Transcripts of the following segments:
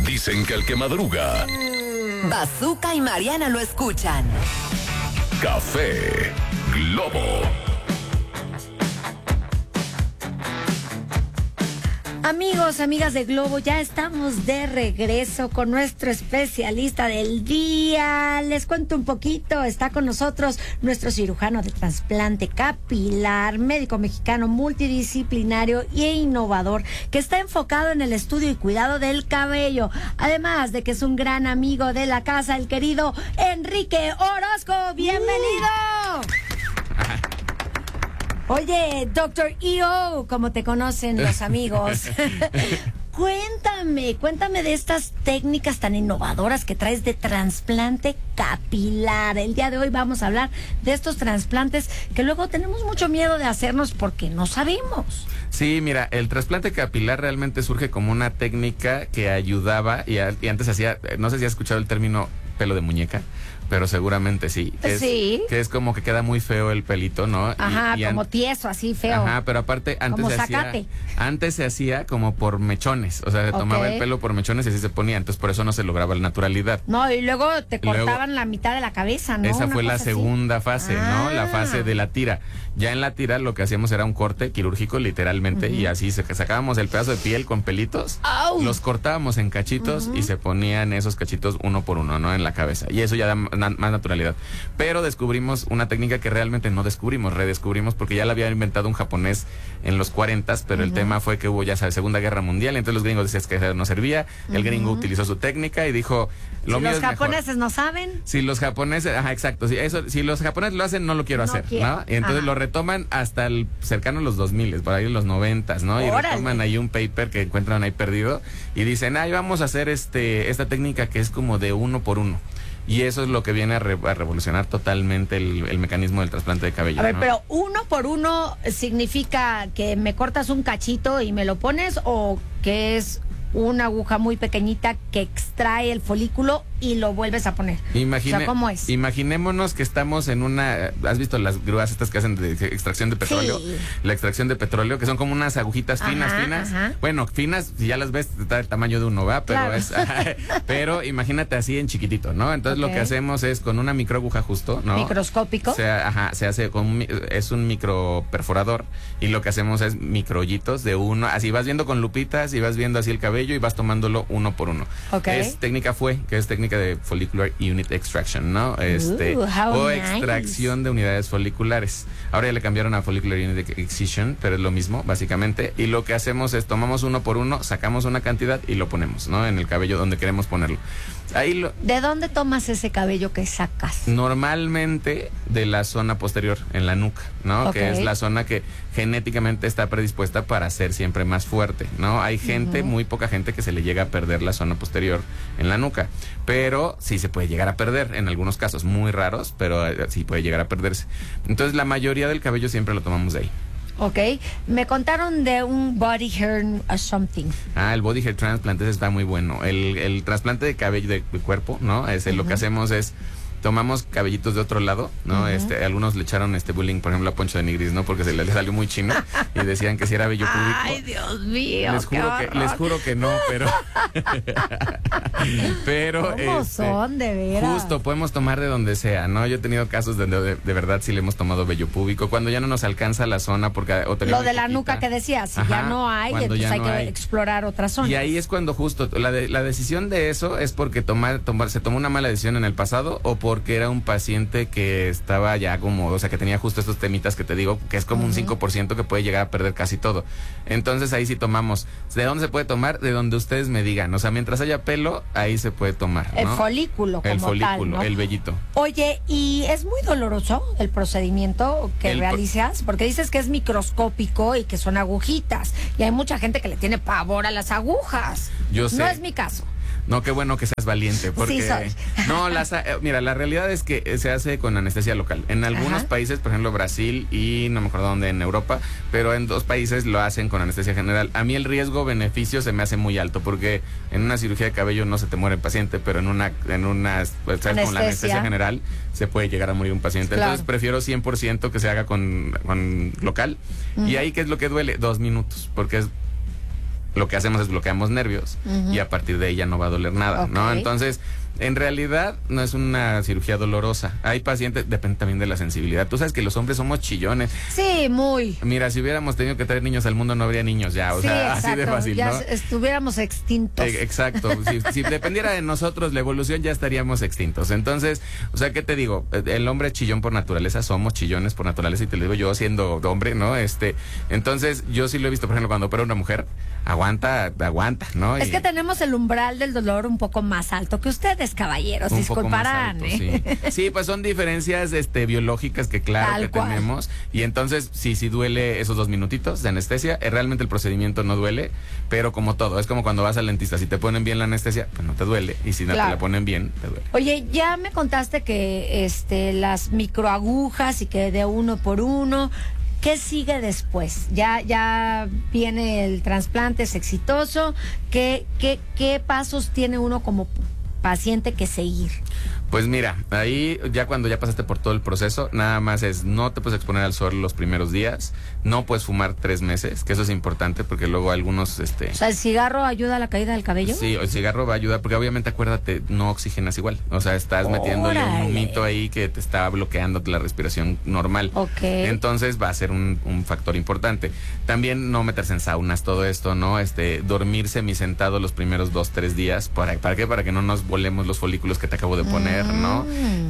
Dicen que el que madruga. Bazooka y Mariana lo escuchan. Café Globo. Amigos, amigas de Globo, ya estamos de regreso con nuestro especialista del día. Les cuento un poquito, está con nosotros nuestro cirujano de trasplante capilar, médico mexicano multidisciplinario e innovador, que está enfocado en el estudio y cuidado del cabello. Además de que es un gran amigo de la casa, el querido Enrique Orozco. ¡Bienvenido! Oye, Dr. EO, como te conocen los amigos. Cuéntame de estas técnicas tan innovadoras que traes de trasplante capilar. El día de hoy vamos a hablar de estos trasplantes que luego tenemos mucho miedo de hacernos porque no sabemos. Sí, mira, el trasplante capilar realmente surge como una técnica que ayudaba y antes hacía, no sé si has escuchado el término pelo de muñeca, pero seguramente sí. Sí. Que es como que queda muy feo el pelito, ¿no? Ajá, como tieso, así feo. Ajá, pero aparte antes se hacía como por mechones, o sea, se tomaba el pelo por mechones y así se ponía, entonces por eso no se lograba la naturalidad. No, y luego te cortaban la mitad de la cabeza, ¿no? Esa Una fue la cosa segunda así. fase, ¿no? La fase de la tira. Ya en la tira lo que hacíamos era un corte quirúrgico literalmente y así sacábamos el pedazo de piel con pelitos, los cortábamos en cachitos y se ponían esos cachitos uno por uno, ¿no? En la cabeza. Y eso ya da más naturalidad. Pero descubrimos una técnica que realmente no descubrimos, redescubrimos porque ya la había inventado un japonés en los 40s, pero el tema fue que hubo, ya sabes, Segunda Guerra Mundial, y entonces los gringos decían que no servía, el gringo utilizó su técnica y dijo, lo mío es mejor. ¿Los japoneses no saben? Si los japoneses, exacto, si los japoneses lo hacen, no lo quiero hacer, ¿no? Y entonces lo retoman hasta el cercano a los 2000, por ahí en los 90s, ¿no? Y retoman ahí un paper que encuentran ahí perdido y dicen, vamos a hacer esta técnica que es como de uno por uno. Y eso es lo que viene a revolucionar totalmente el mecanismo del trasplante de cabello. A ver, ¿no? pero uno por uno significa que me cortas un cachito y me lo pones, o que es una aguja muy pequeñita que extrae el folículo y lo vuelves a poner. O sea, ¿cómo es? Imaginémonos que estamos en una... ¿Has visto las grúas estas que hacen de extracción de petróleo? Sí. La extracción de petróleo, que son como unas agujitas finas. Ajá. Bueno, finas, si ya las ves, está el tamaño de uno, ¿va? Pero claro. pero imagínate así en chiquitito, ¿no? Entonces lo que hacemos es con una microaguja justo, ¿no? Microscópico. Se hace es un microperforador y lo que hacemos es microhoyitos de uno, así vas viendo con lupitas y vas viendo así el cabello y vas tomándolo uno por uno. Es técnica de follicular unit extraction, ¿no? O extracción de unidades foliculares. Ahora ya le cambiaron a follicular unit excision, pero es lo mismo, básicamente. Y lo que hacemos es tomamos uno por uno, sacamos una cantidad y lo ponemos, ¿no? En el cabello donde queremos ponerlo. ¿De dónde tomas ese cabello que sacas? Normalmente de la zona posterior, en la nuca, ¿no? Que es la zona que genéticamente está predispuesta para ser siempre más fuerte, ¿no? Hay gente, muy poca gente que se le llega a perder la zona posterior en la nuca, pero sí se puede llegar a perder en algunos casos, muy raros, pero sí puede llegar a perderse. Entonces la mayoría del cabello siempre lo tomamos de ahí. Me contaron de un body hair something. El body hair transplant, ese está muy bueno. El trasplante de cabello de cuerpo, ¿no? Lo que hacemos es tomamos cabellitos de otro lado, ¿no? Algunos le echaron bullying, por ejemplo, a Poncho de Nigris, ¿no? Porque se le salió muy chino y decían que si era vello púbico. Ay, Dios mío. Les juro que no, pero ¿Cómo son, de veras? Justo, podemos tomar de donde sea, ¿no? Yo he tenido casos donde de verdad sí le hemos tomado vello púbico, cuando ya no nos alcanza la zona porque lo de la nuca que decías, si ya no hay, entonces hay que explorar otra zona. Y ahí es cuando justo la decisión de eso es porque se tomó una mala decisión en el pasado o porque era un paciente que estaba ya como, o sea, que tenía justo estos temitas que te digo, que es como un 5% que puede llegar a perder casi todo. Entonces ahí sí tomamos. ¿De dónde se puede tomar? De donde ustedes me digan. O sea, mientras haya pelo, ahí se puede tomar, ¿no? El folículo como tal, ¿no? El vellito. Oye, ¿y es muy doloroso el procedimiento que realizas? Porque dices que es microscópico y que son agujitas. Y hay mucha gente que le tiene pavor a las agujas. Yo sé. No es mi caso. No, qué bueno que seas valiente, porque... Sí, soy. No, mira, la realidad es que se hace con anestesia local. En algunos países, por ejemplo, Brasil y no me acuerdo dónde, en Europa, pero en 2 países lo hacen con anestesia general. A mí el riesgo-beneficio se me hace muy alto, porque en una cirugía de cabello no se te muere el paciente, pero con la anestesia general se puede llegar a morir un paciente. Claro. Entonces prefiero 100% que se haga con local. Y ahí, ¿qué es lo que duele? 2 minutos, porque es lo que hacemos es bloqueamos nervios y a partir de ahí ya no va a doler nada, ¿no? Entonces, en realidad no es una cirugía dolorosa. Hay pacientes, depende también de la sensibilidad. Tú sabes que los hombres somos chillones. Sí, muy. Mira, si hubiéramos tenido que traer niños al mundo no habría niños ya, o sea, exacto. así de fácil, ya ¿no? estuviéramos extintos. Exacto. Si dependiera de nosotros la evolución ya estaríamos extintos. Entonces, o sea, ¿qué te digo? El hombre es chillón por naturaleza, somos chillones por naturaleza y te lo digo yo siendo hombre, ¿no? Entonces, yo sí lo he visto, por ejemplo, cuando opera una mujer, aguanta, ¿no? Es que tenemos el umbral del dolor un poco más alto que ustedes, caballeros, un disculparán. Poco más alto, sí, pues son diferencias biológicas que claro que tenemos. Y entonces, sí duele esos 2 minutitos de anestesia. Realmente el procedimiento no duele, pero como todo, es como cuando vas al dentista, si te ponen bien la anestesia, pues no te duele. Y si no te la ponen bien, te duele. Oye, ya me contaste que las microagujas y que de 1 por 1. ¿Qué sigue después? Ya viene el trasplante, es exitoso. ¿Qué pasos tiene uno como paciente que seguir? Pues mira, ahí ya cuando ya pasaste por todo el proceso, nada más es no te puedes exponer al sol los primeros días, no puedes fumar 3 meses, que eso es importante porque luego algunos... O sea, ¿el cigarro ayuda a la caída del cabello? Sí, el cigarro va a ayudar porque obviamente acuérdate, no oxigenas igual, o sea, estás metiéndole un humito ahí que te está bloqueando la respiración normal. Entonces va a ser un factor importante. También no meterse en saunas, todo esto, ¿no? Dormir semisentado los primeros 2-3 días, ¿para qué? Para que no nos volemos los folículos que te acabo de poner, ¿no?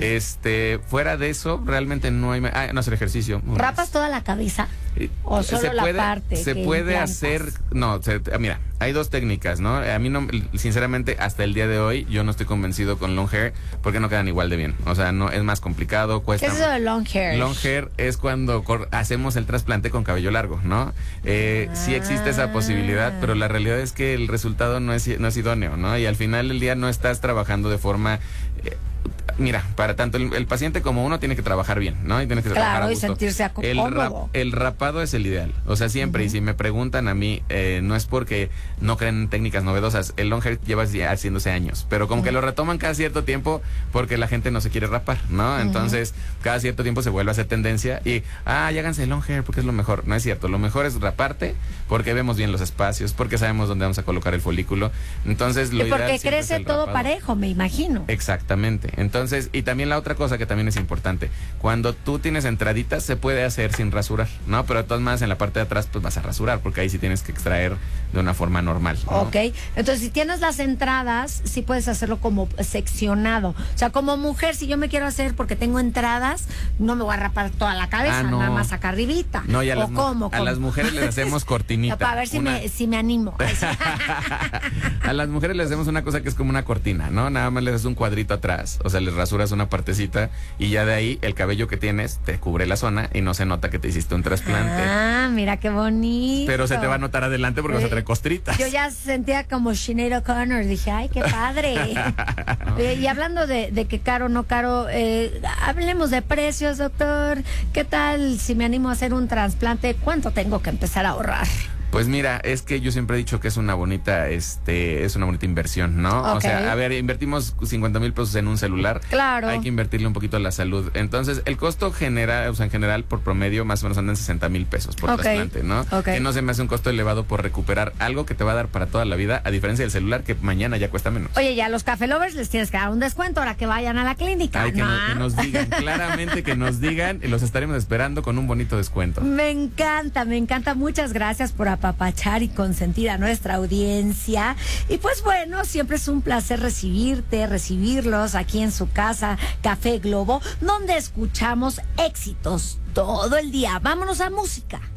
Fuera de eso, realmente no hay... no hacer ejercicio. ¿Rapas toda la cabeza? ¿O solo la parte? Se puede hacer... No, mira, hay 2 técnicas, ¿no? A mí no, sinceramente, hasta el día de hoy, yo no estoy convencido con long hair porque no quedan igual de bien. O sea, no es más complicado, cuesta... ¿Qué es eso de long hair? Long hair es cuando hacemos el trasplante con cabello largo, ¿no? Sí existe esa posibilidad, pero la realidad es que el resultado no es idóneo, ¿no? Y al final del día no estás trabajando de forma... Mira, para tanto el paciente como uno tiene que trabajar bien, ¿no? Y tiene que trabajar a gusto. Y sentirse cómodo. El rapado es el ideal. O sea, siempre, y si me preguntan a mí, no es porque no creen en técnicas novedosas. El long hair lleva haciéndose años, pero como que lo retoman cada cierto tiempo porque la gente no se quiere rapar, ¿no? Entonces, cada cierto tiempo se vuelve a hacer tendencia y, ya háganse el long hair porque es lo mejor. No es cierto, lo mejor es raparte porque vemos bien los espacios, porque sabemos dónde vamos a colocar el folículo. Entonces, lo ideal porque crece todo parejo, me imagino. Exactamente. Entonces, y también la otra cosa que también es importante, cuando tú tienes entraditas se puede hacer sin rasurar, ¿no? Pero de todas maneras en la parte de atrás pues vas a rasurar porque ahí sí tienes que extraer de una forma normal, ¿no? Ok, entonces si tienes las entradas sí puedes hacerlo como seccionado, o sea, como mujer si yo me quiero hacer porque tengo entradas, no me voy a rapar toda la cabeza, no. Nada más acá arribita. No, y a las mujeres les hacemos cortinita. Para ver si me animo. A las mujeres les hacemos una cosa que es como una cortina, ¿no? Nada más les haces un cuadrito atrás, o sea, les rasuras una partecita y ya de ahí el cabello que tienes te cubre la zona y no se nota que te hiciste un trasplante. Mira qué bonito. Pero se te va a notar adelante porque vas a traer costritas. Yo ya sentía como Sinead O'Connor, dije, ay, qué padre. Y hablando de que caro, no caro, hablemos de precios, doctor. ¿Qué tal si me animo a hacer un trasplante? ¿Cuánto tengo que empezar a ahorrar? Pues mira, es que yo siempre he dicho que es una bonita, es una bonita inversión, ¿no? O sea, a ver, invertimos 50,000 pesos en un celular. Claro. Hay que invertirle un poquito a la salud. Entonces, el costo general, o sea, en general, por promedio, más o menos andan 60,000 pesos por trasplante, ¿no? Que no se me hace un costo elevado por recuperar algo que te va a dar para toda la vida, a diferencia del celular, que mañana ya cuesta menos. Oye, ya a los Café Lovers les tienes que dar un descuento ahora que vayan a la clínica. Ay, que nos digan, claramente que nos digan, y los estaremos esperando con un bonito descuento. Me encanta. Muchas gracias por apapachar y consentir a nuestra audiencia. Y pues bueno, siempre es un placer recibirlos aquí en su casa, Café Globo, donde escuchamos éxitos todo el día. Vámonos a música.